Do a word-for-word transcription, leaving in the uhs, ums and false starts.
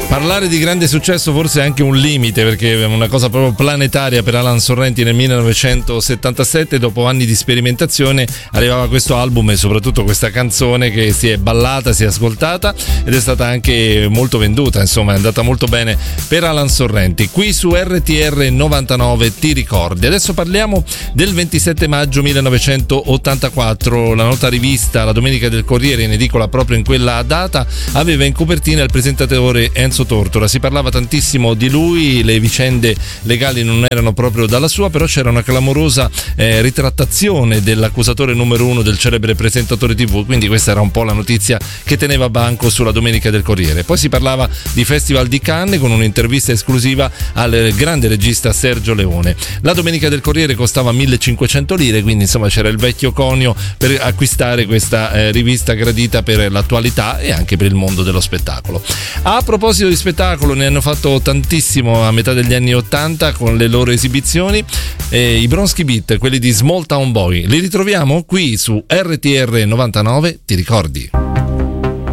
Parlare di grande successo forse è anche un limite, perché è una cosa proprio planetaria per Alan Sorrenti. Nel millenovecentosettantasette, dopo anni di sperimentazione, arrivava questo album e soprattutto questa canzone che si è ballata, si è ascoltata ed è stata anche molto venduta, insomma è andata molto bene per Alan Sorrenti. Qui su R T R novantanove Ti ricordi. Adesso parliamo del ventisette maggio millenovecentottantaquattro. La nota rivista La Domenica del Corriere, in edicola proprio in quella data, aveva in copertina il presentatore Enzo Tortora. Si parlava tantissimo di lui, le vicende legali non erano proprio dalla sua, però c'era una clamorosa eh, ritrattazione dell'accusatore numero uno del celebre presentatore tivù, quindi questa era un po' la notizia che teneva banco sulla Domenica del Corriere. Poi si parlava di Festival di Cannes con un'intervista esclusiva al grande regista Sergio Leone. La Domenica del Corriere costava millecinquecento lire, quindi insomma c'era il vecchio conio per acquistare questa eh, rivista gradita per l'attualità e anche per il mondo dello spettacolo. A proposito di spettacolo, ne hanno fatto tantissimo a metà degli anni ottanta con le loro esibizioni, eh, i Bronski Beat, quelli di Small Town Boy. Li ritroviamo qui su R T R novantanove Ti ricordi.